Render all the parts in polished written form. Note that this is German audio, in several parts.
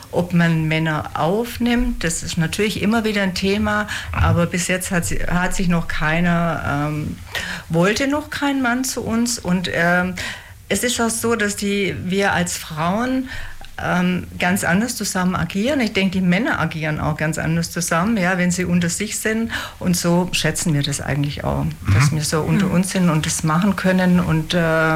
Ob man Männer aufnimmt, das ist natürlich immer wieder ein Thema, aber bis jetzt hat sich noch keiner, wollte noch kein Mann zu uns. Und es ist auch so, dass wir als Frauen ganz anders zusammen agieren. Ich denke, die Männer agieren auch ganz anders zusammen, ja, wenn sie unter sich sind. Und so schätzen wir das eigentlich auch, dass wir so unter uns sind und das machen können. Und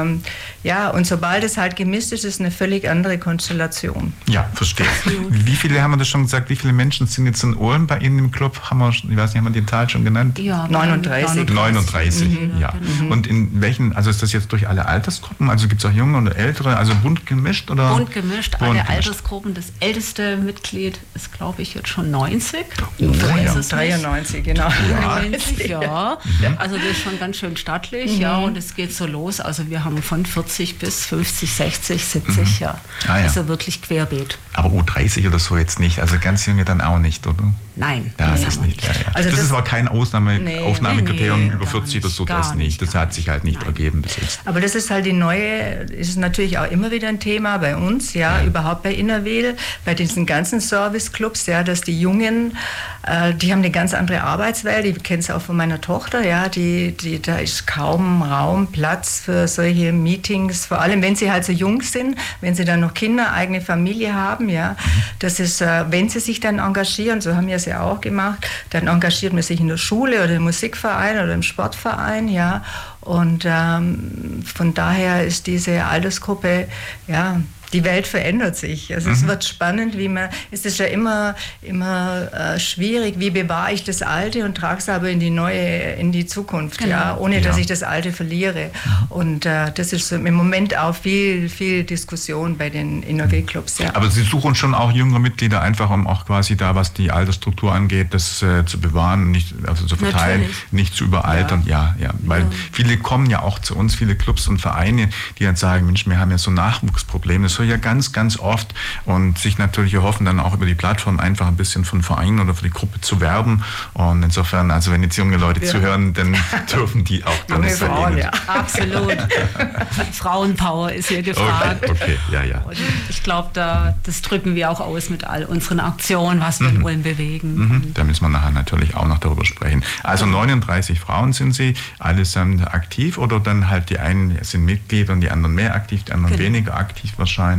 und sobald es halt gemischt ist, ist es eine völlig andere Konstellation. Ja, verstehe. Wie viele, haben wir das schon gesagt, wie viele Menschen sind jetzt in Ulm bei Ihnen im Club? Ich weiß nicht, haben wir die Zahl schon genannt? Ja, 39. 39, ja. Genau. Und in welchen, also ist das jetzt durch alle Altersgruppen? Also gibt es auch junge oder ältere, also bunt gemischt? Oder? Bunt gemischt, alle Altersgruppen. Das älteste Mitglied ist, glaube ich, jetzt schon 90. Oh, 93, genau. 93, ja. Also das ist schon ganz schön stattlich, ja, und es geht so los. Also wir haben von 40 bis 50, 60, 70, ja. Also wirklich querbeet. Aber U30 oder so jetzt nicht, also ganz junge dann auch nicht, oder? Nein. Das ist nicht. Ja. Also das ist aber kein Aufnahmekriterium über 40 oder so, das nicht. Das hat sich halt nicht ergeben bis jetzt. Aber das ist halt ist natürlich auch immer wieder ein Thema bei uns, ja, überhaupt bei Innerwil, bei diesen ganzen Serviceclubs, ja, dass die Jungen, die haben eine ganz andere Arbeitswelt, ich kenne es auch von meiner Tochter, ja, da ist kaum Raum, Platz für solche Meetings, vor allem wenn sie halt so jung sind, wenn sie dann noch Kinder, eigene Familie haben, ja, das ist, wenn sie sich dann engagieren, so haben wir es ja auch gemacht, dann engagiert man sich in der Schule oder im Musikverein oder im Sportverein, ja, und von daher ist diese Altersgruppe, ja, die Welt verändert sich. Also es wird spannend, es ist ja immer schwierig, wie bewahre ich das Alte und trage es aber in die Zukunft, genau. Ja, ohne dass ich das Alte verliere. Und das ist so im Moment auch viel Diskussion bei den Innerwil-Clubs. Ja. Aber Sie suchen schon auch jüngere Mitglieder, einfach um auch quasi da, was die Altersstruktur angeht, das zu bewahren, nicht, also zu verteilen, nicht zu überaltern. Ja, weil viele kommen ja auch zu uns, viele Clubs und Vereine, die dann sagen, Mensch, wir haben ja so Nachwuchsprobleme. Das ja ganz, ganz oft und sich natürlich erhoffen, dann auch über die Plattform einfach ein bisschen von Vereinen oder für die Gruppe zu werben. Und insofern, also wenn jetzt junge Leute zuhören, dann dürfen die auch dann Frauen, ja. Absolut. Frauenpower ist hier gefragt. Okay. Ja. Und ich glaube, das drücken wir auch aus mit all unseren Aktionen, was wir in Ulm bewegen. Da müssen wir nachher natürlich auch noch darüber sprechen. Also 39 Frauen sind Sie, allesamt aktiv oder dann halt die einen sind Mitglieder und die anderen mehr aktiv, die anderen weniger aktiv wahrscheinlich?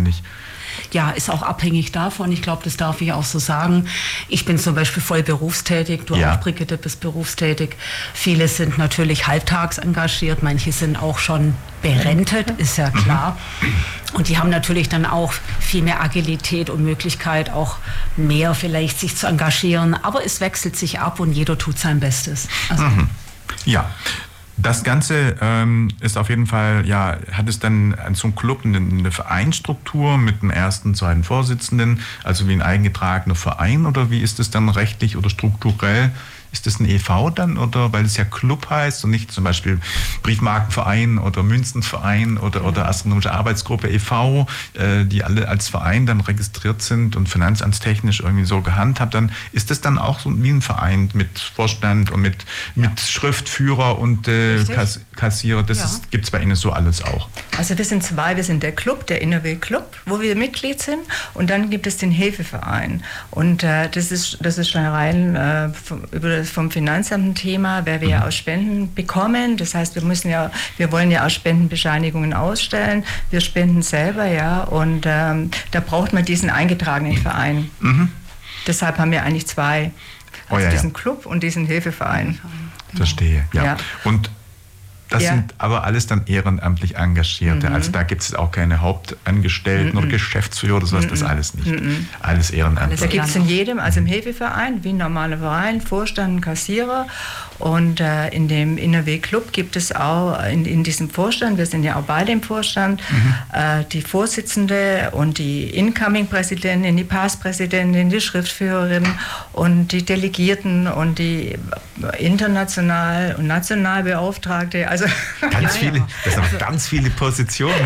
Ja, ist auch abhängig davon. Ich glaube, das darf ich auch so sagen. Ich bin zum Beispiel voll berufstätig. Du auch, Brigitte, bist berufstätig. Viele sind natürlich halbtags engagiert. Manche sind auch schon berentet, ist ja klar. Und die haben natürlich dann auch viel mehr Agilität und Möglichkeit, auch mehr vielleicht sich zu engagieren. Aber es wechselt sich ab und jeder tut sein Bestes. Also, ja. Das Ganze ist auf jeden Fall, ja, hat es dann an so einem Club eine Vereinsstruktur mit dem ersten, zweiten Vorsitzenden, also wie ein eingetragener Verein oder wie ist es dann rechtlich oder strukturell? Ist das ein e.V. dann oder weil es ja Club heißt und nicht zum Beispiel Briefmarkenverein oder Münzenverein oder Astronomische Arbeitsgruppe e.V., die alle als Verein dann registriert sind und finanzamtstechnisch irgendwie so gehandhabt, dann ist das dann auch so wie ein Verein mit Vorstand und mit Schriftführer und Kassierer. Das gibt es bei Ihnen so alles auch. Also wir sind zwei, wir sind der Club, der Innerwil Club, wo wir Mitglied sind und dann gibt es den Hefeverein und das ist schon rein vom Finanzamt ein Thema, weil wir ja auch Spenden bekommen. Das heißt, wir wollen ja auch Spendenbescheinigungen ausstellen. Wir spenden selber, ja, und da braucht man diesen eingetragenen Verein. Deshalb haben wir eigentlich zwei. Also diesen Club und diesen Hilfeverein. Verstehe, ja. Und das sind aber alles dann ehrenamtlich Engagierte. Also da gibt es auch keine Hauptangestellten oder Geschäftsführer oder sowas, das alles nicht. Alles ehrenamtlich. Da gibt es in jedem, also im Hefeverein, wie ein normaler Verein, Vorstand, Kassierer. Und in dem Innerwil Club gibt es auch in diesem Vorstand, wir sind ja auch beide im Vorstand, die Vorsitzende und die Incoming-Präsidentin, die Past-Präsidentin, die Schriftführerin und die Delegierten und die international und national Beauftragte. Also ganz viele, das sind ganz viele Positionen.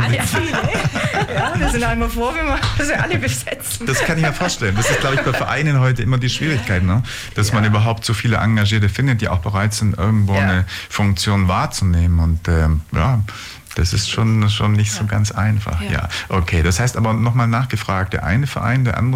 Wir sind einmal froh, wenn wir das alle besetzen. Das kann ich mir vorstellen. Das ist, glaube ich, bei Vereinen heute immer die Schwierigkeit, ne? Dass man überhaupt so viele Engagierte findet, die auch bereit sind, irgendwo eine Funktion wahrzunehmen. Und das ist schon nicht so ganz einfach. Ja. Okay, das heißt aber nochmal nachgefragt, der eine Verein, der andere